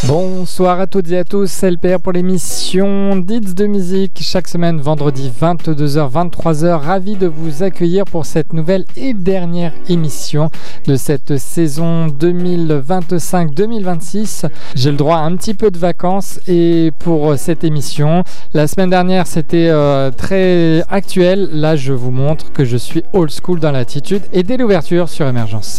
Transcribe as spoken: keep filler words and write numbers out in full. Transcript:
Bonsoir à toutes et à tous, c'est L P R pour l'émission Dits de musique, chaque semaine vendredi vingt-deux heures vingt-trois heures. Ravi de vous accueillir pour cette nouvelle et dernière émission de cette saison deux mille vingt-cinq deux mille vingt-six. J'ai le droit à un petit peu de vacances et pour cette émission, la semaine dernière c'était euh, très actuel. Là je vous montre que je suis old school dans l'attitude et dès l'ouverture sur Émergence.